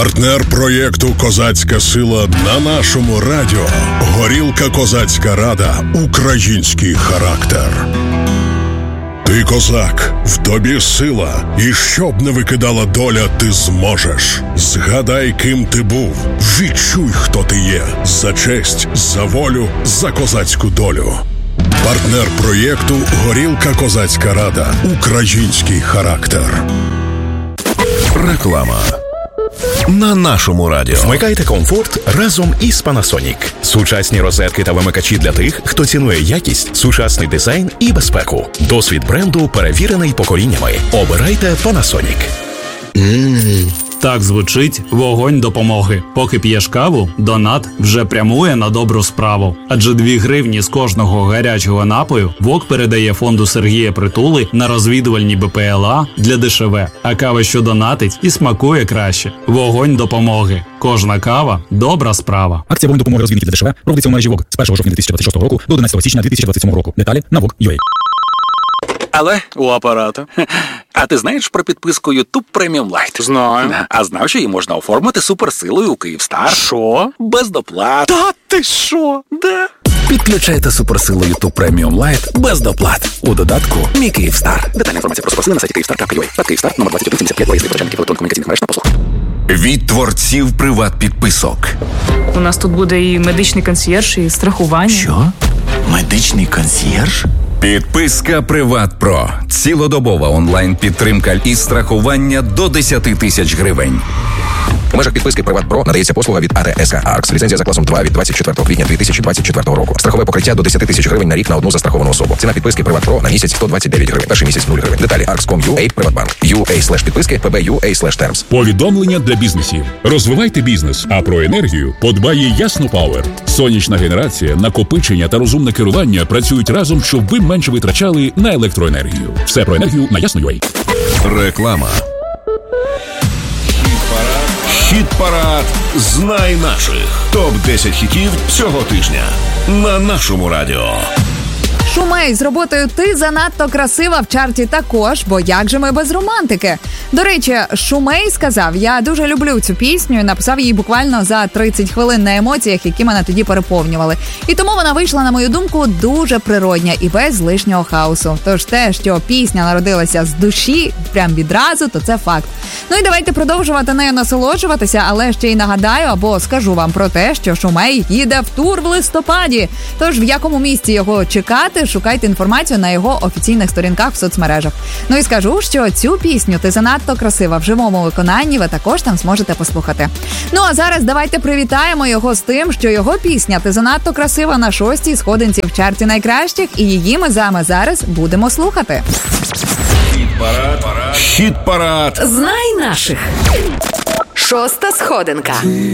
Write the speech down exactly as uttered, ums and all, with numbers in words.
Партнер проєкту «Козацька сила» на нашому радіо. Горілка «Козацька Рада». Український характер. Ти козак, в тобі сила, і щоб не викидала доля, ти зможеш. Згадай, ким ти був, відчуй, хто ти є. За честь, за волю, за козацьку долю. Партнер проєкту «Горілка «Козацька Рада». Український характер. Реклама. На нашому радіо. Вмикайте комфорт разом із Panasonic. Сучасні розетки та вимикачі для тих, хто цінує якість, сучасний дизайн і безпеку. Досвід бренду перевірений поколіннями. Обирайте Panasonic. Mm. Так звучить вогонь допомоги. Поки п'єш каву, донат вже прямує на добру справу. Адже дві гривні з кожного гарячого напою ВОК передає фонду Сергія Притули на розвідувальні БПЛА для ДШВ. А кава, що донатить, і смакує краще. Вогонь допомоги. Кожна кава – добра справа. Акція «Вогонь допомоги розвідки для ДШВ» проводиться у мережі ВОК з першого жовтня дві тисячі двадцять шостого року до одинадцятого січня дві тисячі двадцять сьомого року. Деталі на вок.ua. Але у апарата. А ти знаєш про підписку YouTube Premium Lite? Знаю. А знав, що її можна оформити суперсилою у Київстар? Що? Без доплат. Та ти що? Да. Підключайте суперсилу YouTube Premium Lite без доплат. У додатку «Мій Київстар». Детальна інформація про суперсили на сайті київстар крапка ю а. Київстар, номер двадцять один сімдесят п'ять, лист від начальників електронно-комунікаційних мереж на послуг. Від творців приват-підписок. У нас тут буде і медичний консьєрж, і страхування. Що? Медичний консьєрж? Підписка «Приват Про». Цілодобова онлайн-підтримка і страхування до десять тисяч гривень. У межах підписки «Приват Про» надається послуга від ей ті ес ка Аркс. Ліцензія за класом два від двадцять четвертого квітня дві тисячі двадцять четвертого року. Страхове покриття до десять тисяч гривень на рік на одну застраховану особу. Ціна підписки «Приват Про» на місяць сто двадцять дев'ять гривень. Перший місяць нуль гривень. Деталі аркс крапка ком крапка ю а, Приватбанк. ю а слеш підписки, pb.ua слеш terms. Повідомлення для бізнесів. Розвивайте бізнес, а про енергію подбає Ясно Пауер. Сонячна генерація, накопичення та розумне керування працюють разом, щоб ви менше витрачали на електроенергію. Все про енергію на Ясно.ua. Реклама. Хіт-парад «Знай наших». топ десять хітів цього тижня. На нашому радіо. Шумей з роботою «Ти занадто красива» в чарті також, бо як же ми без романтики? До речі, Шумей сказав, я дуже люблю цю пісню і написав її буквально за тридцять хвилин на емоціях, які мене тоді переповнювали. І тому вона вийшла, на мою думку, дуже природня і без лишнього хаосу. Тож те, що пісня народилася з душі, прям відразу, то це факт. Ну і давайте продовжувати нею насолоджуватися, але ще й нагадаю, або скажу вам про те, що Шумей їде в тур в листопаді. Тож в якому місці його чекати, шукайте інформацію на його офіційних сторінках в соцмережах. Ну і скажу, що цю пісню «Ти занадто красива» в живому виконанні ви також там зможете послухати. Ну а зараз давайте привітаємо його з тим, що його пісня «Ти занадто красива» на шостій сходинці в чарті найкращих, і її ми з вами зараз будемо слухати. Хіт-парад. Хіт-парад. Знай наших. Шоста сходинка.